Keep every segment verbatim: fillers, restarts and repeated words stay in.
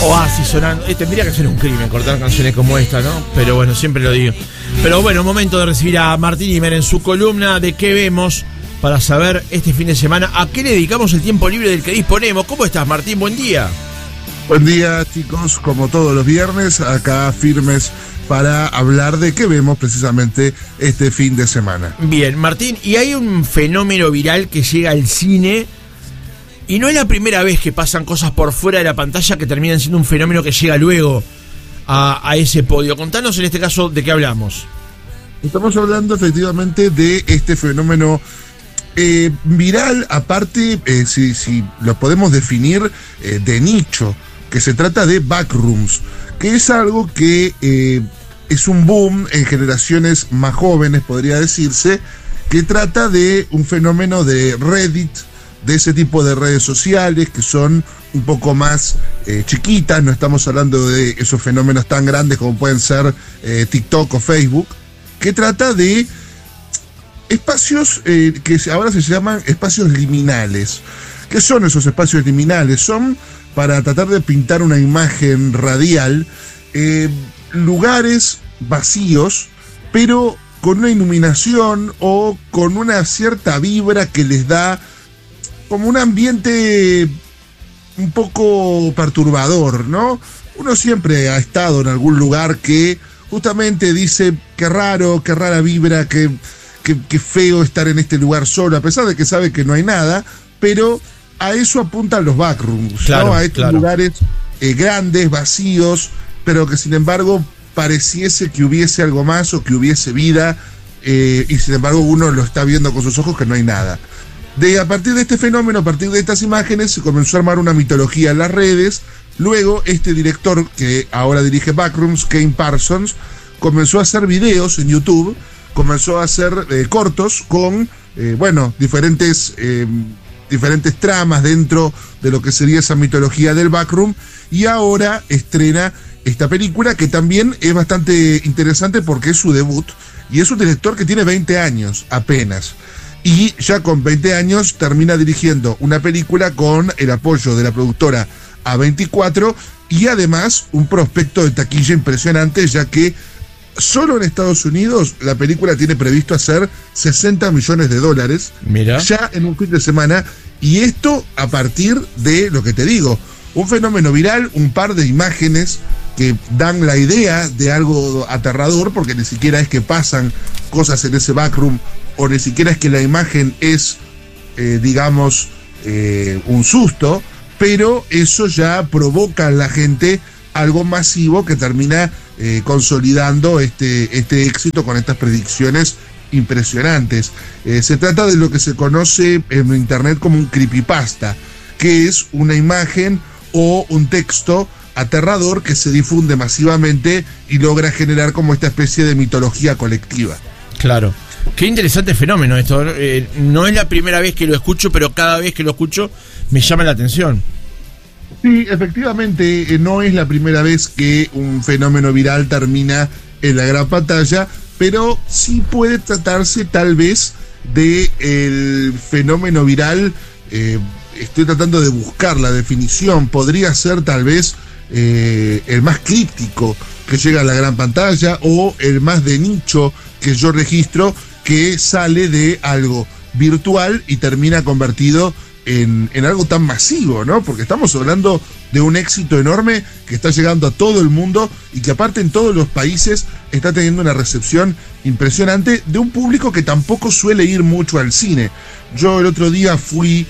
Oasis sonando. Eh, tendría que ser un crimen cortar canciones como esta, ¿no? Pero bueno, siempre lo digo. Pero bueno, momento de recibir a Martín Imer en su columna de qué vemos para saber este fin de semana a qué le dedicamos el tiempo libre del que disponemos. ¿Cómo estás, Martín? Buen día. Buen día, chicos. Como todos los viernes, acá firmes para hablar de qué vemos precisamente este fin de semana. Bien, Martín, y hay un fenómeno viral que llega al cine. Y no es la primera vez que pasan cosas por fuera de la pantalla que terminan siendo un fenómeno que llega luego a, a ese podio. Contanos en este caso de qué hablamos. Estamos hablando efectivamente de este fenómeno eh, viral, aparte, eh, si, si lo podemos definir, eh, de nicho, que se trata de backrooms, que es algo que eh, es un boom en generaciones más jóvenes, podría decirse, que trata de un fenómeno de Reddit, de ese tipo de redes sociales que son un poco más eh, chiquitas, no estamos hablando de esos fenómenos tan grandes como pueden ser eh, TikTok o Facebook, que trata de espacios eh, que ahora se llaman espacios liminales. ¿Qué son esos espacios liminales? Son, para tratar de pintar una imagen radial, eh, lugares vacíos, pero con una iluminación o con una cierta vibra que les da como un ambiente un poco perturbador, ¿no? Uno siempre ha estado en algún lugar que justamente dice, qué raro, qué rara vibra, qué, qué, qué feo estar en este lugar solo, a pesar de que sabe que no hay nada, pero a eso apuntan los backrooms, claro, ¿no? A estos claro. lugares eh, grandes, vacíos, pero que sin embargo pareciese que hubiese algo más o que hubiese vida, eh, y sin embargo uno lo está viendo con sus ojos que no hay nada. De, a partir de este fenómeno, a partir de estas imágenes, se comenzó a armar una mitología en las redes. Luego, este director, que ahora dirige Backrooms, Kane Parsons, comenzó a hacer videos en YouTube, comenzó a hacer eh, cortos con, eh, bueno, diferentes, eh, diferentes tramas dentro de lo que sería esa mitología del Backroom, y ahora estrena esta película, que también es bastante interesante porque es su debut, y es un director que tiene veinte años apenas. Y ya con veinte años termina dirigiendo una película con el apoyo de la productora A veinticuatro y además un prospecto de taquilla impresionante, ya que solo en Estados Unidos la película tiene previsto hacer sesenta millones de dólares. Mira. Ya en un fin de semana, y esto a partir de lo que te digo, un fenómeno viral, un par de imágenes que dan la idea de algo aterrador, porque ni siquiera es que pasan cosas en ese backroom, o ni siquiera es que la imagen es, eh, digamos, eh, un susto, pero eso ya provoca en la gente algo masivo que termina eh, consolidando este, este éxito con estas predicciones impresionantes. Eh, se trata de lo que se conoce en internet como un creepypasta, que es una imagen o un texto aterrador que se difunde masivamente y logra generar como esta especie de mitología colectiva. Claro. Qué interesante fenómeno esto. Eh, no es la primera vez que lo escucho, pero cada vez que lo escucho me llama la atención. Sí, efectivamente, eh, no es la primera vez que un fenómeno viral termina en la gran pantalla, pero sí puede tratarse tal vez de el fenómeno viral. Eh, estoy tratando de buscar la definición. Podría ser tal vez eh, el más críptico que llega a la gran pantalla, o el más de nicho que yo registro, que sale de algo virtual y termina convertido en, en algo tan masivo, ¿no? Porque estamos hablando de un éxito enorme que está llegando a todo el mundo y que aparte en todos los países está teniendo una recepción impresionante de un público que tampoco suele ir mucho al cine. Yo el otro día fui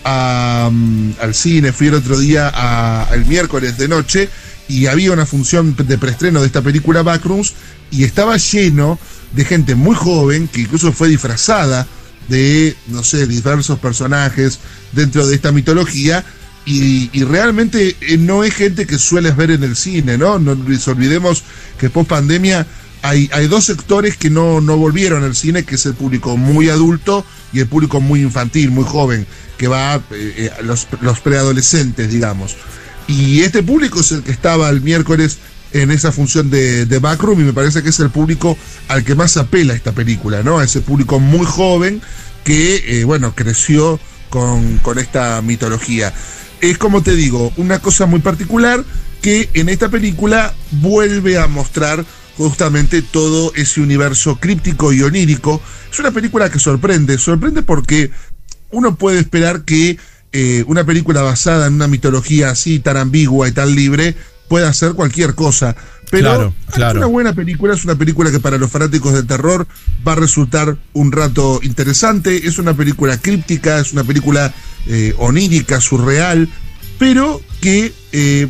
a, um, al cine, fui el otro día a, el miércoles de noche, y había una función de preestreno de esta película Backrooms, y estaba lleno de gente muy joven que incluso fue disfrazada de, no sé, diversos personajes dentro de esta mitología, y, y realmente eh, no es gente que sueles ver en el cine, ¿no? No nos olvidemos que post pandemia hay, hay dos sectores que no, no volvieron al cine, que es el público muy adulto y el público muy infantil, muy joven, que va, eh, los, los preadolescentes, digamos. Y este público es el que estaba el miércoles en esa función de, de Backroom, y me parece que es el público al que más apela esta película, ¿no? A ese público muy joven que, eh, bueno, creció con, con esta mitología. Es, como te digo, una cosa muy particular que en esta película vuelve a mostrar justamente todo ese universo críptico y onírico. Es una película que sorprende, sorprende porque uno puede esperar que eh, una película basada en una mitología así tan ambigua y tan libre pueda hacer cualquier cosa. Pero claro, claro. es una buena película, es una película que para los fanáticos del terror va a resultar un rato interesante, es una película críptica, es una película eh, onírica, surreal, pero que eh,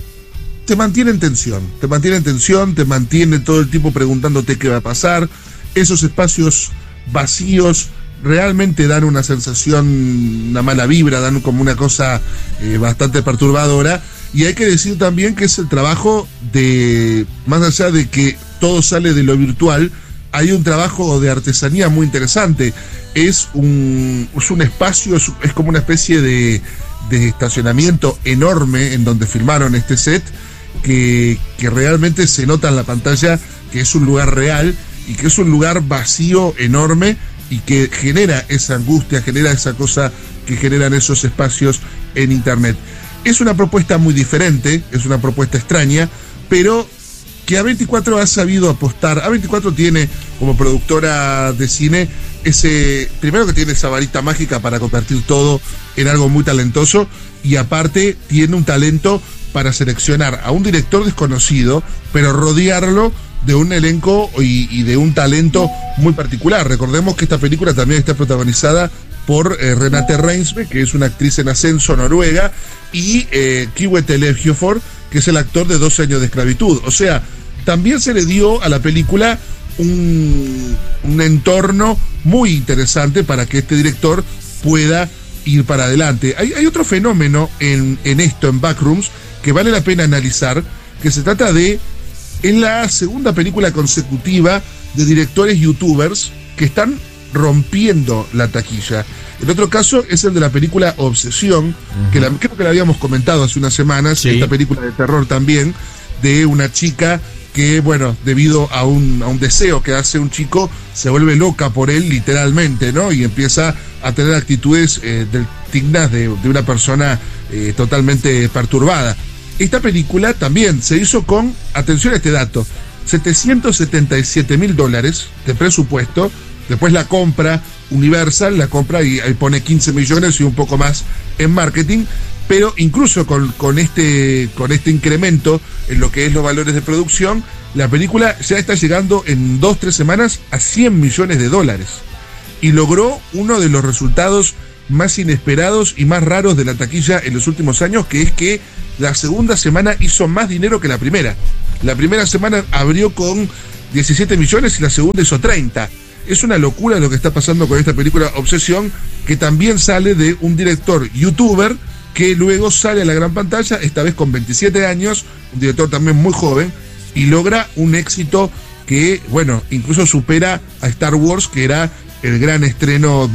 te mantiene en tensión, te mantiene en tensión, te mantiene todo el tiempo preguntándote qué va a pasar. Esos espacios vacíos realmente dan una sensación, una mala vibra, dan como una cosa eh, bastante perturbadora. Y hay que decir también que es el trabajo de, más allá de que todo sale de lo virtual, hay un trabajo de artesanía muy interesante. Es un, es un espacio, es, es como una especie de, de estacionamiento enorme en donde filmaron este set, que, que realmente se nota en la pantalla que es un lugar real y que es un lugar vacío, enorme, y que genera esa angustia, genera esa cosa que generan esos espacios en internet. Es una propuesta muy diferente, es una propuesta extraña, pero que A veinticuatro ha sabido apostar. A veinticuatro tiene como productora de cine ese, primero que tiene esa varita mágica para convertir todo en algo muy talentoso, y aparte tiene un talento para seleccionar a un director desconocido, pero rodearlo de un elenco y, y de un talento muy particular. Recordemos que esta película también está protagonizada por eh, Renate Reinsve, que es una actriz en ascenso noruega, y eh, Kiwete Ejiofor, que es el actor de doce años de esclavitud. O sea, también se le dio a la película un, un entorno muy interesante para que este director pueda ir para adelante. Hay, hay otro fenómeno en, en esto, en Backrooms, que vale la pena analizar, que se trata de, es la segunda película consecutiva de directores youtubers que están rompiendo la taquilla. El otro caso es el de la película Obsesión, uh-huh. que la, creo que la habíamos comentado hace unas semanas, sí. Esta película de terror también, de una chica que, bueno, debido a un, a un deseo que hace un chico, se vuelve loca por él literalmente, ¿no? Y empieza a tener actitudes eh, del, dignas de, de una persona eh, totalmente perturbada. Esta película también se hizo con, atención a este dato, setecientos setenta y siete mil dólares de presupuesto. Después la compra Universal, la compra y ahí pone quince millones y un poco más en marketing, pero incluso con, con, este, con este incremento en lo que es los valores de producción, la película ya está llegando en dos, tres semanas a cien millones de dólares. Y logró uno de los resultados más inesperados y más raros de la taquilla en los últimos años, que es que la segunda semana hizo más dinero que la primera. La primera semana abrió con diecisiete millones y la segunda hizo treinta. Es una locura lo que está pasando con esta película Obsesión, que también sale de un director youtuber que luego sale a la gran pantalla, esta vez con veintisiete años, un director también muy joven, y logra un éxito que, bueno, incluso supera a Star Wars, que era el gran estreno